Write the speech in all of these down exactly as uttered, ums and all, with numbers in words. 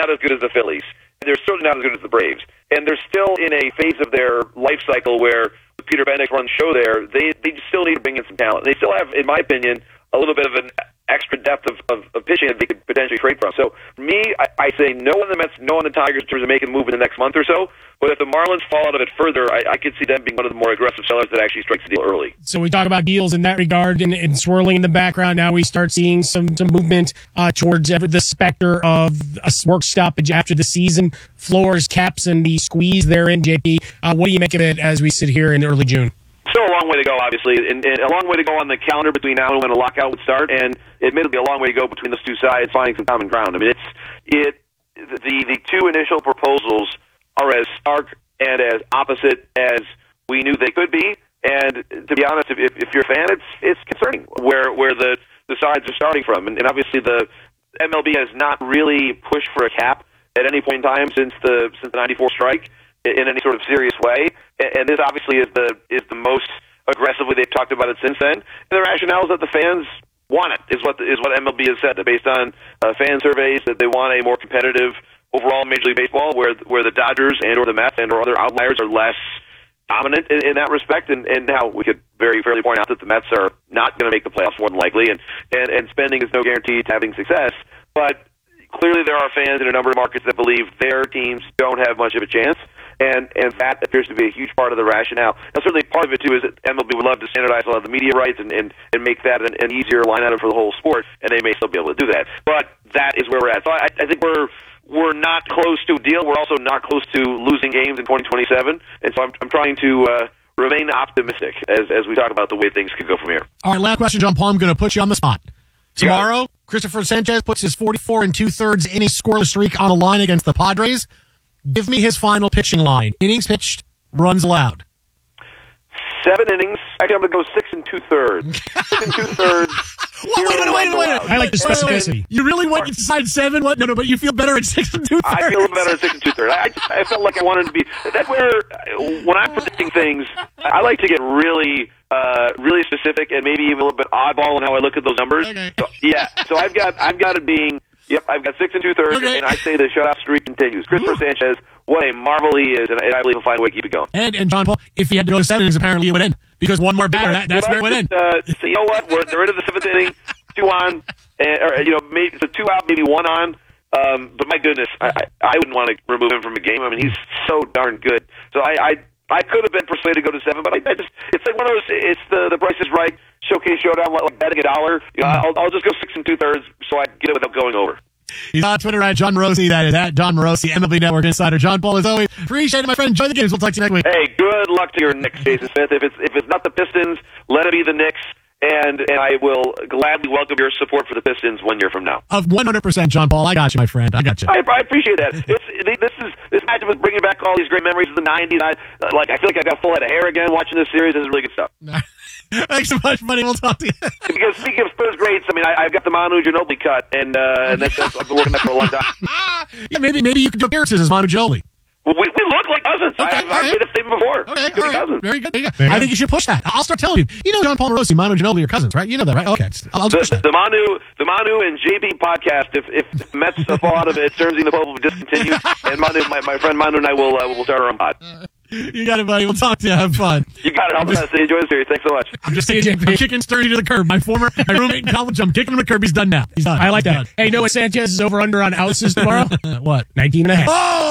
not as good as the Phillies. They're certainly not as good as the Braves. And they're still in a phase of their life cycle where Peter Bendick runs show there. They they still need to bring in some talent. They still have, in my opinion, a little bit of an extra depth of, of, of pitching that they could potentially trade from. So, for me, I, I say no on the Mets, no on the Tigers in terms of making a move in the next month or so. But if the Marlins fall out of it further, I, I could see them being one of the more aggressive sellers that actually strikes the deal early. So we talk about deals in that regard, and, and swirling in the background. Now we start seeing some, some movement uh, towards the specter of a work stoppage after the season, floors, caps, and the squeeze therein, J P. Uh, what do you make of it as we sit here in early June? Still a long way to go, obviously, and, and a long way to go on the calendar between now and when a lockout would start, and admittedly a long way to go between those two sides finding some common ground. I mean, it's it the the two initial proposals are as stark and as opposite as we knew they could be, and to be honest, if, if you're a fan, it's it's concerning where where the, the sides are starting from, and, and obviously the M L B has not really pushed for a cap at any point in time since the since the ninety-four strike in any sort of serious way, and this obviously is the is the most aggressively they've talked about it since then. And the rationale is that the fans want it, is what is what M L B has said, that based on uh, fan surveys, that they want a more competitive overall Major League Baseball, where where the Dodgers and or the Mets and or other outliers are less dominant in, in that respect. And, and now we could very fairly point out that the Mets are not going to make the playoffs more than likely, and, and, and spending is no guarantee to having success. But clearly there are fans in a number of markets that believe their teams don't have much of a chance. And and that appears to be a huge part of the rationale. Now, certainly part of it, too, is that M L B would love to standardize a lot of the media rights and, and, and make that an, an easier line item for the whole sport, and they may still be able to do that. But that is where we're at. So I, I think we're we're not close to a deal. We're also not close to losing games in twenty twenty-seven. And so I'm, I'm trying to uh, remain optimistic as, as we talk about the way things could go from here. All right, last question, John Paul. I'm going to put you on the spot. Tomorrow, yeah. Christopher Sanchez puts his forty-four and two-thirds inning scoreless streak on the line against the Padres. Give me his final pitching line. Innings pitched, runs allowed. Seven innings. Actually, I'm going to go six and two-thirds. Six and two-thirds. Well, wait, wait, wait, wait, wait. I like the specificity. Wait, wait. You really want to decide seven? What? No, no, but you feel better at six and two-thirds. I feel a little better at six and two-thirds. I, I felt like I wanted to be... That's where, when I'm predicting things, I like to get really... Uh, really specific and maybe even a little bit oddball in how I look at those numbers. Okay. So, yeah, so I've got I've got it being yep I've got six and two thirds, okay. And I say the shutout streak continues. Christopher Sanchez, what a marvel he is, and I believe he'll find a way to keep it going. And and John Paul, if he had to go to seven innings, apparently it would end because one more batter. That, that's where it would end. Uh, so you know what? We're they're into the seventh inning, two on, and, or you know maybe so two out, maybe one on. Um, but my goodness, I, I I wouldn't want to remove him from a game. I mean, he's so darn good. So I. I I could have been persuaded to go to seven, but I, I just, it's like one of those, it's the, the Price is Right showcase showdown, like betting a dollar. You know, I'll, I'll just go six and two thirds so I get it without going over. He's on Twitter at John Morosi. That is at John Morosi, M L B Network Insider. John Paul, as always, appreciate it, my friend. Enjoy the games. We'll talk to you next week. Hey, good luck to your Knicks, Jason Smith. If it's, if it's not the Pistons, let it be the Knicks. And and I will gladly welcome your support for the Pistons one year from now. Of one hundred percent, John Paul. I got you, my friend. I got you. I, I appreciate that. It's, this is this matchup is bringing back all these great memories of the nineties. I like. I feel like I got full head of hair again watching this series. This is really good stuff. Thanks so much, buddy. We'll talk to you. Because speaking of Spurs greats, I mean, I, I've got the Manu Ginobili cut, and uh, and that's, that's I've been working that for a long time. Yeah, maybe maybe you could do appearances as Manu Ginobili. Well, we, we look like cousins. Okay, I've, I've made a statement before. Okay, Good all right. cousins. Very good. Very good. I think you should push that. I'll start telling you. You know John Paul Morosi, Manu Ginobili are cousins, right? You know that, right? Okay. I'll, I'll the, push that. the Manu, the Manu and J B podcast. If if the Mets fall out of it, Stearns and the Pope will discontinue, and Manu, my, my friend Manu and I will uh, will start our own pod. Uh, you got it, buddy. We'll talk to you. Have fun. You got it. I'll just, enjoy the series. Thanks so much. I'm just saying, I'm kicking Sturdy to the curb. My former my roommate in college, I'm kicking him to the curb. He's done now. He's done. I like He's that. done. Hey, Noah Sanchez is over under on ounces tomorrow. What? nineteen and a half.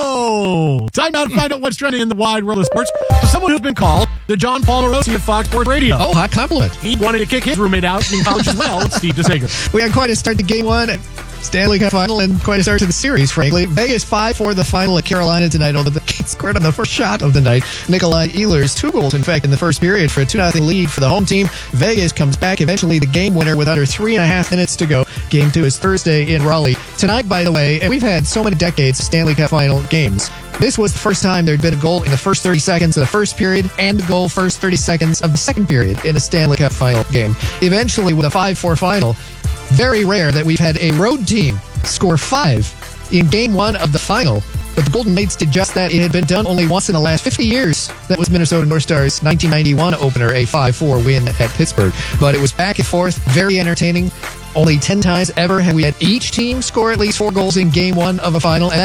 Oh! Time out to find out what's trending in the wide world of sports. For someone who's been called the John Paul Morosi of Fox Sports Radio. Oh, hot compliment. He wanted to kick his roommate out in college as well. It's Steve DeSager. We had quite a start to game one, Stanley Cup final, and quite a start to the series, frankly. Vegas five for the final at Carolina tonight, although the Kings scored on the first shot of the night. Nikolai Ehlers, two goals, in fact, in the first period for a two nothing lead for the home team. Vegas comes back, eventually the game winner with under three and a half minutes to go. Game two is Thursday in Raleigh. Tonight, by the way, and we've had so many decades of Stanley Cup final games. This was the first time there'd been a goal in the first thirty seconds of the first period and a goal first thirty seconds of the second period in a Stanley Cup final game. Eventually, with a five four final, very rare that we've had a road team score five in game one of the final. But the Golden Knights did just that. It had been done only once in the last fifty years. That was Minnesota North Stars' nineteen ninety-one opener, a five four win at Pittsburgh. But it was back and forth, very entertaining. Only ten times ever have we had each team score at least four goals in game one of a final. And